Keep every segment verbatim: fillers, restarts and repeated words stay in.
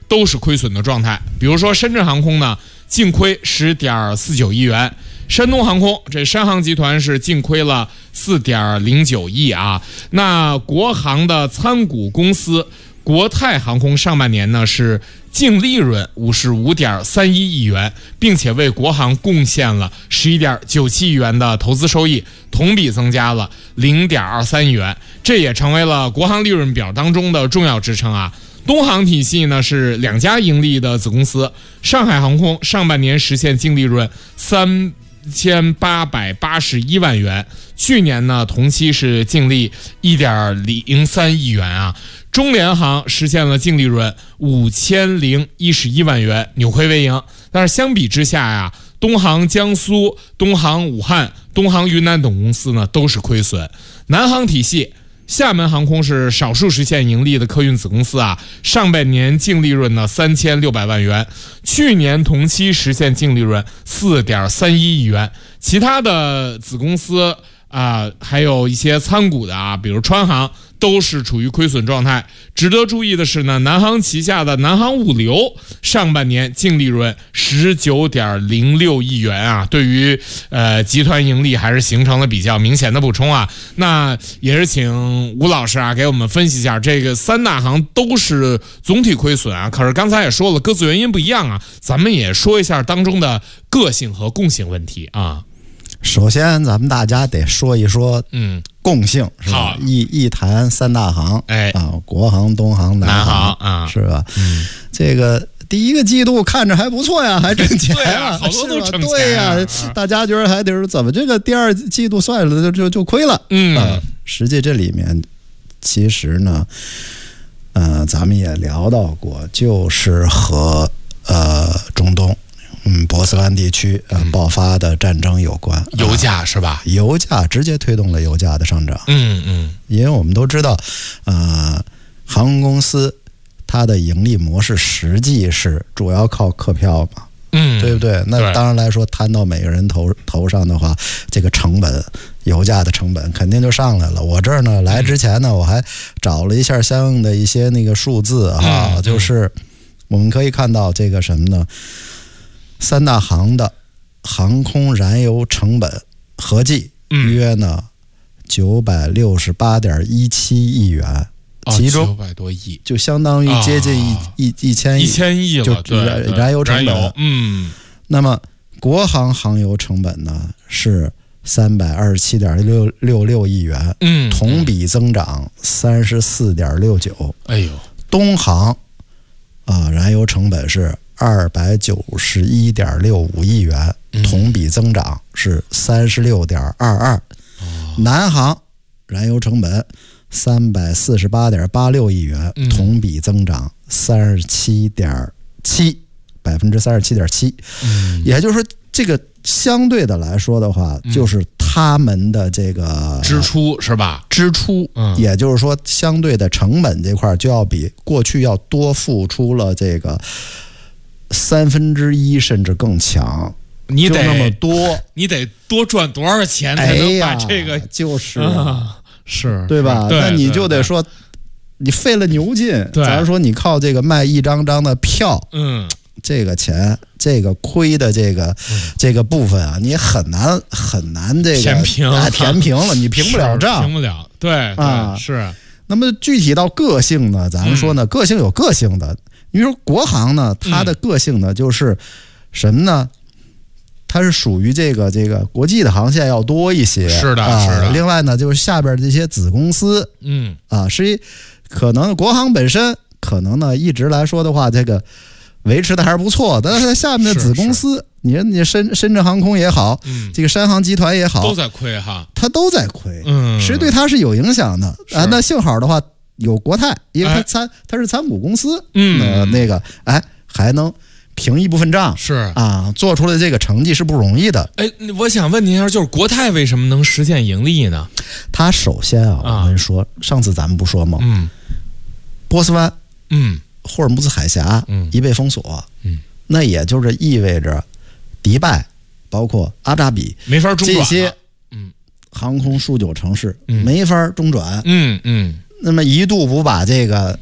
都是亏损的状态。比如说深圳航空呢，净亏十点四九亿元。山东航空，这山航集团是净亏了四点零九亿啊。那国航的参股公司国泰航空上半年呢是净利润五十五点三一亿元，并且为国航贡献了十一点九七亿元的投资收益，同比增加了零点二三亿元，这也成为了国航利润表当中的重要支撑啊。东航体系呢是两家盈利的子公司，上海航空上半年实现净利润三千八百八十一万元，去年呢同期是净利一点零三亿元啊。中联航实现了净利润五千零一十一万元，扭亏为盈。但是相比之下呀，东航江苏、东航武汉、东航云南等公司呢都是亏损。南航体系，厦门航空是少数实现盈利的客运子公司啊，上半年净利润呢三千六百万元，去年同期实现净利润四点三一亿元。其他的子公司啊、呃，还有一些参股的啊，比如川航，都是处于亏损状态。值得注意的是呢，南航旗下的南航物流上半年净利润十九点零六亿元啊，对于呃集团盈利还是形成了比较明显的补充啊。那也是请吴老师啊给我们分析一下，这个三大行都是总体亏损啊，可是刚才也说了各自原因不一样啊，咱们也说一下当中的个性和共性问题啊。 首先咱们大家得说一说嗯共性是吧？一一谈三大行，哎啊，国航、东航、南航啊，是吧？嗯，这个第一个季度看着还不错呀，还挣钱啊，好多都挣钱、啊。 对呀、啊，大家觉得还得是怎么这个第二季度算了就就就亏了？嗯、呃，实际这里面其实呢，呃，咱们也聊到过，就是和呃中东。嗯，波斯湾地区呃爆发的战争有关， 油价是吧？ 油价直接推动了油价的上涨。 嗯嗯， 因为我们都知道，呃，航空公司它的盈利模式实际是主要靠客票嘛，嗯，对不对？那当然来说，摊到每个人头头上的话，这个成本，油价的成本肯定就上来了。我这儿呢，来之前呢，我还找了一下相应的一些那个数字啊，嗯、就是我们可以看到这个什么呢？三大行的航空燃油成本合计约呢九百六十八点一七亿元，其中九百多亿， 就相当于接近一一一千亿， 一千亿了， 就燃燃油成本。 嗯， 那么国航航油成本呢是三百二十七点六六六亿元，嗯，同比增长三十四点六九。哎呦，东航啊，燃油成本是二百九十一点六五亿元，同比增长是三十六点二二。南航燃油成本三百四十八点八六亿元，同比增长三十七点七，百分之三十七点七。也就是说，这个相对的来说的话，就是他们的这个支出是吧？ 支出，也就是说，相对的成本这块就要比过去要多付出了这个三分之一甚至更强， 你得就那么多， 你得多赚多少钱才能把这个？ 哎、就是啊， 啊是对吧？ 对那你就得说，你费了牛劲，咱说你靠这个卖一张张的票，嗯，这个钱，这个亏的这个、嗯、这个部分啊，你很难很难这个填平啊，填平了，你平不了账， 平不了，对对啊，是。 那么具体到个性呢，咱们说呢，嗯、个性有个性的。你说国航呢，它的个性呢，就是什么呢？它是属于这个这个国际的航线要多一些， 是的， 啊、 是的。 另外呢，就是下边这些子公司，嗯，啊，是一可能国航本身可能呢一直来说的话，这个维持的还是不错，但是它下面的子公司，你你深深圳航空也好，嗯，这个山航集团也好， 都在亏哈， 它都在亏， 嗯， 实际对它是有影响的啊。那幸好的话。有国泰，因为它参它是参股公司，嗯，呃，那个哎还能平一部分账， 是啊，做出来这个成绩是不容易的。 哎，我想问您一下，就是国泰为什么能实现盈利呢？ 它首先啊，我跟你说，上次咱们不说吗？嗯，波斯湾，嗯，霍尔木兹海峡，嗯，一被封锁，嗯，那也就是意味着迪拜，包括阿扎比， 没法中转这些，嗯，航空枢纽城市、嗯、没法中转， 嗯嗯。 那么一度不把这个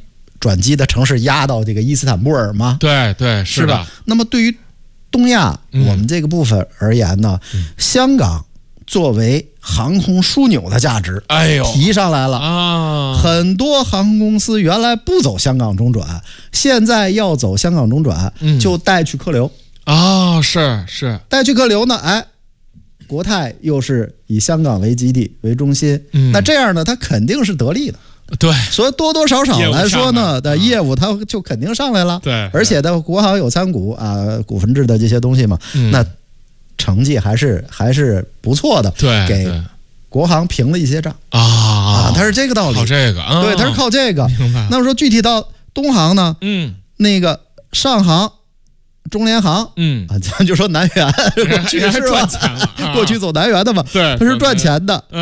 转机的城市压到这个伊斯坦布尔吗？ 对对，是吧？那么对于东亚、 嗯、 我们这个部分而言呢，嗯、香港作为航空枢纽的价值， 哎呦， 提上来了啊！ 很多航空公司原来不走香港中转，现在要走香港中转， 嗯、 就带去客流啊、哦，是是， 带去客流呢，哎。国泰又是以香港为基地为中心， 嗯、 那这样呢，它肯定是得利的。 对， 所以多多少少来说呢，的业务它就肯定上来了。 对， 而且的国航有参股啊，股份制的这些东西嘛， 嗯、 那成绩还是还是不错的。 对， 给国航平了一些账啊啊，它是这个道理。 靠这个，啊、 对，它是靠这个。 明白。 那么说具体到东航呢， 嗯， 那个上航。中联航， 嗯啊，咱就说南源，过去是赚钱了， 过去走南源的嘛， 对， 它是赚钱的。